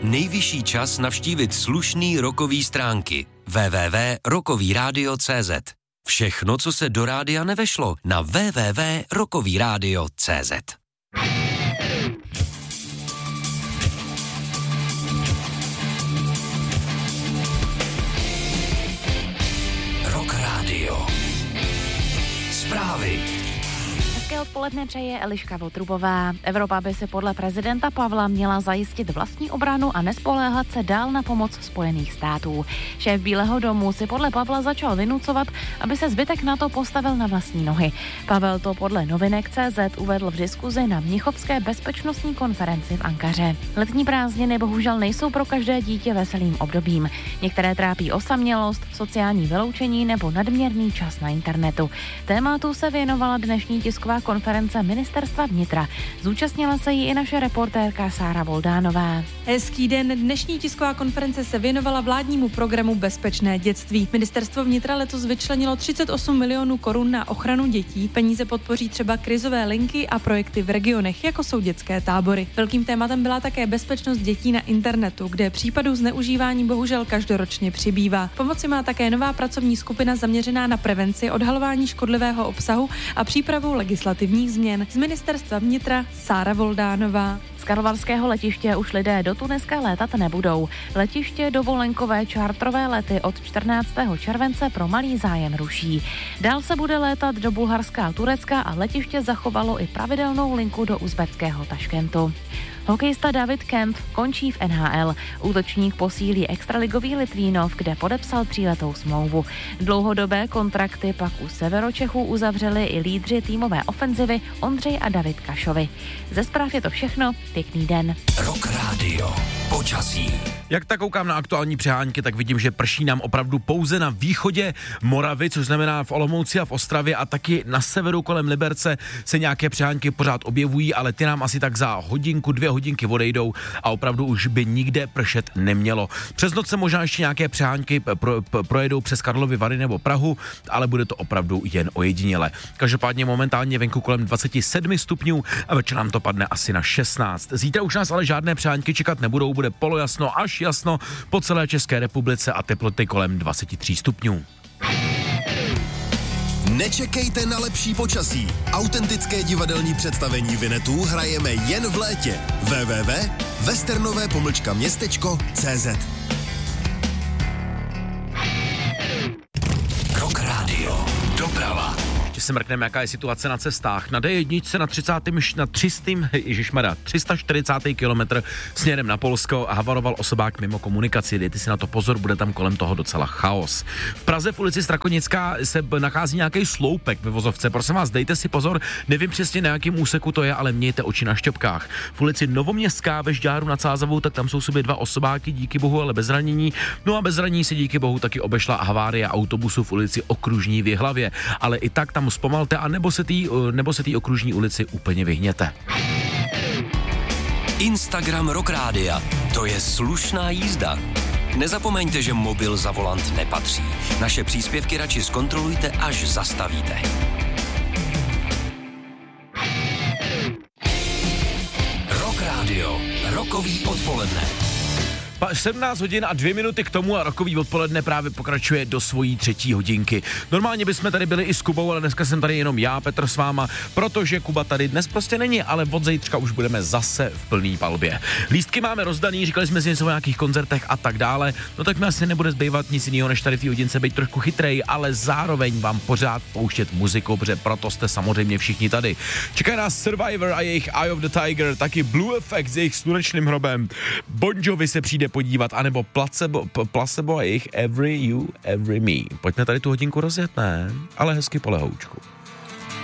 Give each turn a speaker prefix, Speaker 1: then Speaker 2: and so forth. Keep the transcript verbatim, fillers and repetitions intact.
Speaker 1: Nejvyšší čas navštívit slušný rockový stránky w w w tečka rockový rádio tečka cé zet. Všechno, co se do rádia nevešlo, na w w w tečka rockový rádio tečka cé zet. Rock Radio. Zprávy.
Speaker 2: Hezké odpoledne přeje Eliška Votrubová. Evropa by si podle prezidenta Pavla měla zajistit vlastní obranu a nespoléhat se dál na pomoc Spojených států. Šéf Bílého domu si podle Pavla začal vynucovat, aby se zbytek NATO postavil na vlastní nohy. Pavel to podle novinek tečka cé zet uvedl v diskuzi na Mnichovské bezpečnostní konferenci v Ankaře. Letní prázdniny bohužel nejsou pro každé dítě veselým obdobím. Některé trápí osamělost, sociální vyloučení nebo nadměrný čas na internetu. Tématu se věnovala dnešní tisková konference Ministerstva vnitra. Zúčastnila se jí i naše reportérka Sára Voldánová.
Speaker 3: Hezký den. Dnešní tisková konference se věnovala vládnímu programu Bezpečné dětství. Ministerstvo vnitra letos vyčlenilo třicet osm milionů korun na ochranu dětí. Peníze podpoří třeba krizové linky a projekty v regionech, jako jsou dětské tábory. Velkým tématem byla také bezpečnost dětí na internetu, kde případů zneužívání bohužel každoročně přibývá. Pomoci má také nová pracovní skupina zaměřená na prevenci odhalování škodlivého obsahu a přípravu legislativních změn. Z Ministerstva vnitra Sára Voldánová.
Speaker 2: Z karlovarského letiště už lidé do Tuniska létat nebudou. Letiště dovolenkové čártrové lety od čtrnáctého července pro malý zájem ruší. Dál se bude létat do Bulharska a Turecka a letiště zachovalo i pravidelnou linku do uzbeckého Taškentu. Hokejista David Kempf končí v N H L. Útočník posílí extraligový Litvínov, kde podepsal tříletou smlouvu. Dlouhodobé kontrakty pak u Severočechů uzavřeli i lídři týmové ofenzivy Ondřej a David Kašovi. Ze zpráv je to všechno. Pěkný den.
Speaker 1: Rock Radio. Počasí.
Speaker 4: Jak tak koukám na aktuální přehánky, tak vidím, že prší nám opravdu pouze na východě Moravy, což znamená v Olomouci a v Ostravě, a taky na severu kolem Liberce se nějaké přehánky pořád objevují, ale ty nám asi tak za hodinku, dvě hodinky odejdou a opravdu už by nikde pršet nemělo. Přes noc se možná ještě nějaké přehánky pro, pro, projedou přes Karlovy Vary nebo Prahu, ale bude to opravdu jen ojediněle. Každopádně momentálně venku kolem dvacet sedm stupňů a večer nám to padne asi na šestnáct. Zítra už nás ale žádné přehánky čekat nebudou, bude polojasno až jasno po celé České republice a teploty kolem dvacet tři stupňů.
Speaker 5: Nečekejte na lepší počasí. Autentické divadelní představení Vinetů hrajeme jen v létě. w w w tečka westernové pomlčka městečko tečka cé zet.
Speaker 1: Rock Radio. Doprava.
Speaker 4: Že se mrkneme, jaká je situace na cestách. Na D jedna na třicátém na tři sta, ježišmarja, tři sta čtyřicátý kilometr směrem na Polsko havaroval osobák mimo komunikaci. Dejte si na to pozor, bude tam kolem toho docela chaos. V Praze v ulici Strakonická se nachází nějaký sloupek ve vozovce. Prosím vás, dejte si pozor, nevím přesně na jakém úseku to je, ale mějte oči na šťopkách. V ulici Novoměstská ve Žďáru nad Sázavou, tak tam jsou sobě dva osobáky, díky bohu, ale bez zranění. No a bez zranění se díky bohu taky obešla havárie autobusu v ulici Okružní v Jihlavě, ale i tak tam zpomalte a nebo se tý, nebo se tý okružní ulici úplně vyhněte.
Speaker 1: Instagram Rock Rádia. To je slušná jízda. Nezapomeňte, že mobil za volant nepatří. Naše příspěvky radši zkontrolujte, až zastavíte. Rock Radio. Rockový odpoledne.
Speaker 4: sedmnáct hodin a dvě minuty k tomu a rockový odpoledne právě pokračuje do svojí třetí hodinky. Normálně bychom tady byli i s Kubou, ale dneska jsem tady jenom já, Petr s váma, protože Kuba tady dnes prostě není, ale od zítřka už budeme zase v plný palbě. Lístky máme rozdaný, říkali jsme si něco o nějakých koncertech a tak dále, no tak mi asi nebude zbývat nic jiného, než tady v té hodince být trošku chytrej, ale zároveň vám pořád pouštět muziku, protože proto jste samozřejmě všichni tady. Čeká nás Survivor a jejich Eye of the Tiger, taky Blue Effect s jejich Slunečným hrobem, Bon Jovi se přijde podívat, anebo placebo, placebo a jejich Every You, Every Me. Pojďme tady tu hodinku rozjet, ne? Ale hezky po lehoučku.